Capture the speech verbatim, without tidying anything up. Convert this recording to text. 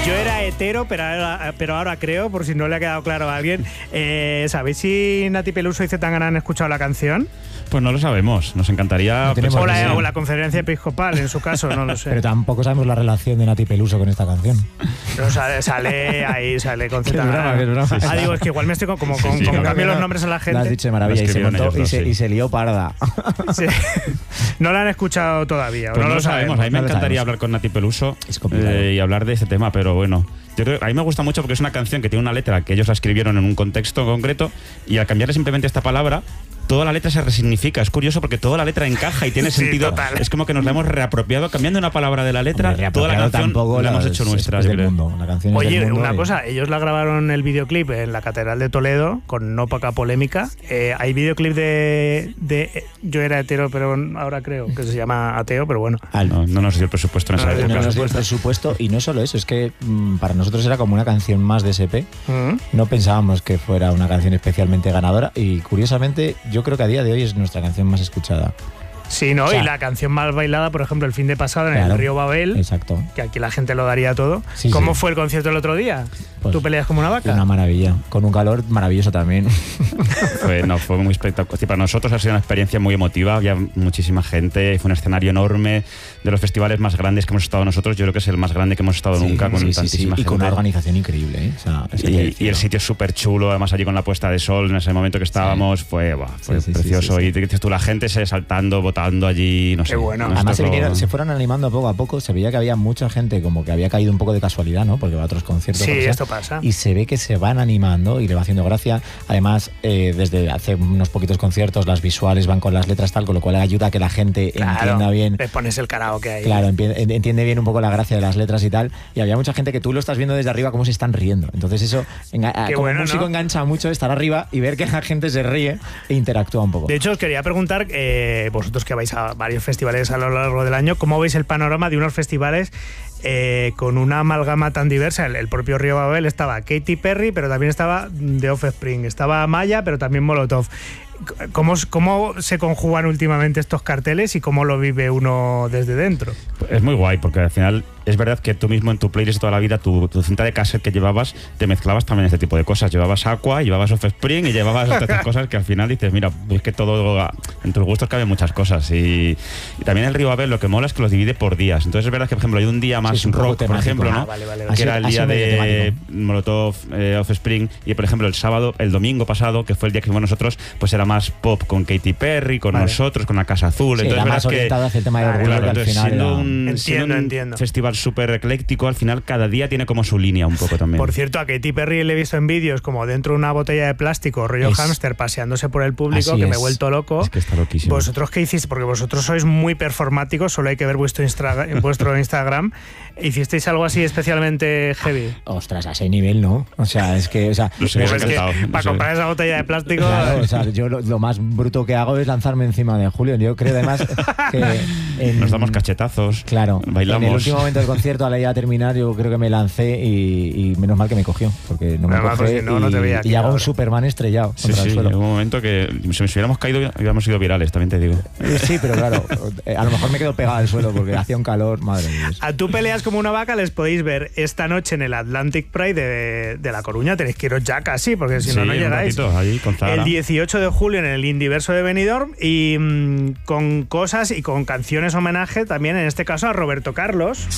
Yo era hetero, pero ahora, pero ahora creo, por si no le ha quedado claro a alguien. Eh, ¿Sabéis si Nati Peluso y Zetangana han escuchado la canción? Pues no lo sabemos, nos encantaría... No o, la, o la conferencia episcopal, en su caso, no lo sé. Pero tampoco sabemos la relación de Nati Peluso con esta canción. Pero sale, sale ahí, sale con Zetangana. Sí, sí. Ah, digo, es que igual me estoy con, como, sí, con, sí, como no, cambio no, los nombres a la gente. Lo has dicho de maravilla y se, montó, ellos, y, no, se, sí. y se lió parda. Sí. No la han escuchado todavía, Pues no, no lo sabemos. sabemos. A mí me no encantaría hablar con Nati Peluso eh, y hablar de este tema, pero bueno... Yo creo, a mí me gusta mucho porque es una canción que tiene una letra que ellos la escribieron en un contexto concreto y al cambiarle simplemente esta palabra, toda la letra se resignifica. Es curioso porque toda la letra encaja y tiene Sí, sentido. total. Es como que nos la hemos reapropiado. Cambiando una palabra de la letra, Hombre, toda la canción tampoco la hemos las- hecho nuestra. es yo del creo. mundo. La canción es Oye, del mundo una y- cosa, ellos la grabaron el videoclip en la Catedral de Toledo, con no poca polémica. Eh, hay videoclip de, de Yo era hetero, pero ahora creo que se llama ateo, pero bueno. Al- No, no nos dio el presupuesto en esa No, época. no nos dio el presupuesto y no solo eso, es que mm, para nosotros era como una canción más de S P. Mm. No pensábamos que fuera una canción especialmente ganadora y curiosamente yo creo que a día de hoy es nuestra canción más escuchada. Sí, ¿no? O sea, y la canción más bailada, por ejemplo, el fin de pasado en Claro, el Río Babel, Exacto. que aquí la gente lo daría todo. Sí, ¿Cómo sí. fue el concierto el otro día? Pues, ¿Tú peleas como una vaca? Una maravilla, con un calor maravilloso también. Fue, no, fue muy espectacular. Para nosotros ha sido una experiencia muy emotiva. Había muchísima gente. Fue un escenario enorme. De los festivales más grandes que hemos estado nosotros, yo creo que es el más grande que hemos estado Sí, nunca, con sí, sí, tantísima sí. Y gente. con una organización increíble, ¿eh? O sea, es que Y, te- y el sitio es súper chulo, además allí con la puesta de sol en ese momento que estábamos, fue, buah, fue Sí, sí, precioso. sí, sí, sí. Y te dices tú, la gente se saltando, votando allí, no Qué sé. bueno. Nosotros Además se, lo- vinieron- se fueron animando poco a poco, se veía que había mucha gente como que había caído un poco de casualidad, ¿no? Porque va a otros conciertos. Sí, lo que sea, esto pasa. Y se ve que se van animando y le va haciendo gracia. Además, eh, desde hace unos poquitos conciertos las visuales van con las letras tal, con lo cual ayuda a que la gente Claro, entienda bien. le pones el karaoke ahí. Claro, empie- entiende bien un poco la gracia de las letras y tal. Y había mucha gente que tú lo estás viendo desde arriba cómo se están riendo. Entonces eso, enga- Qué como bueno, músico ¿no? engancha mucho estar arriba y ver que la gente se ríe e interactúa un poco. De hecho, os quería preguntar, eh, vosotros que vais a varios festivales a lo largo del año, ¿cómo veis el panorama de unos festivales eh, con una amalgama tan diversa? El, el propio Río Babel estaba Katy Perry, pero también estaba The Offspring, estaba Maya, pero también Molotov. ¿Cómo, ¿Cómo se conjugan últimamente estos carteles y cómo lo vive uno desde dentro? Es muy guay, porque al final es verdad que tú mismo en tu playlist de toda la vida, tu, tu cinta de cassette que llevabas, te mezclabas también este tipo de cosas. Llevabas Aqua, llevabas Offspring y llevabas otras cosas que al final dices, mira, es que todo, en tus gustos caben muchas cosas. Y, y también el Río Babel lo que mola es que los divide por días. Entonces es verdad que, por ejemplo, hay un día más Sí, es un poco rock, por temático. ejemplo, ¿no? Ah, vale, vale, vale. Que Así- era el así día medio de temático. Molotov, eh, Offspring, y por ejemplo el sábado, el domingo pasado, que fue el día que fuimos nosotros, pues era más pop con Katy Perry, con Vale. nosotros, con la Casa Azul. Sí, Entonces, era verás más que- orientado hacia el tema de Claro, orgullo, Claro, que al entonces, final siendo era- un, Entiendo, siendo un entiendo. festival súper ecléctico, al final cada día tiene como su línea un poco también. Por cierto, a Katy Perry le he visto en vídeos como dentro de una botella de plástico, rollo Es- hámster, paseándose por el público, Así que me he es. vuelto loco. Es que está loquísimo. ¿Vosotros qué hiciste? Porque vosotros sois muy performáticos, solo hay que ver vuestro, Instra- vuestro Instagram. ¿Hicisteis algo así especialmente heavy? Ostras, a ese nivel no. O sea, es que... O sea, Nos hubiese Pues es que encantado, no para sé. comprar esa botella de plástico... Claro, o sea, yo lo, lo más bruto que hago es lanzarme encima de Julio. Yo creo además que... en- Nos damos cachetazos, Claro, bailamos. en el último momento del concierto, a la idea de terminar, yo creo que me lancé y, y menos mal que me cogió, porque no me Además, cogió pues, si no, no te y, veía aquí y hago un ahora. Superman estrellado Sí, contra sí, el suelo. hubo un momento que si nos hubiéramos caído hubiéramos sido virales, también te digo. Eh, Sí, pero claro, eh, a lo mejor me quedo pegado al suelo porque hacía un calor, madre de Dios. A Tú peleas como una vaca les podéis ver esta noche en el Atlantic Pride de, de La Coruña. Tenéis que iros ya casi, porque si Sí, no, no un llegáis. ratito, ahí con Zahara. El dieciocho de julio en el Indiverso de Benidorm y mm, con cosas y con canciones homenaje también, en este caso, a Roberto Carlos.